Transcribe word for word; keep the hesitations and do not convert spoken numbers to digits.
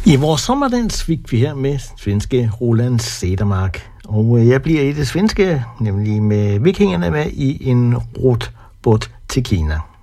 I vores sommerdans fik vi her med svenske Roland Cedermark. Og jeg bliver i det svenske, nemlig med vikingerne med i en rutbåd til Kina.